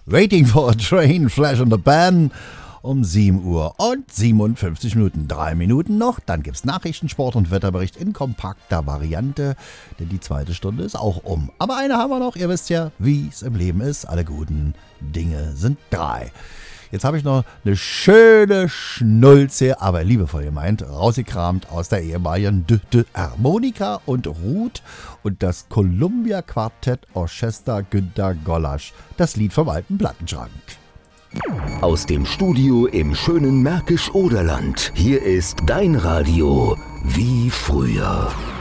Waiting for a Train, Flash in the Pan um 7 Uhr und 57 Minuten. 3 Minuten noch, dann gibt's Nachrichten, Sport und Wetterbericht in kompakter Variante, denn die zweite Stunde ist auch um. Aber eine haben wir noch, ihr wisst ja, wie es im Leben ist. Alle guten Dinge sind 3. Jetzt habe ich noch eine schöne Schnulze, aber liebevoll gemeint, rausgekramt aus der ehemaligen Harmonika und Ruth und das Columbia Quartett Orchester Günter Gollasch. Das Lied vom alten Plattenschrank. Aus dem Studio im schönen Märkisch-Oderland. Hier ist dein Radio wie früher.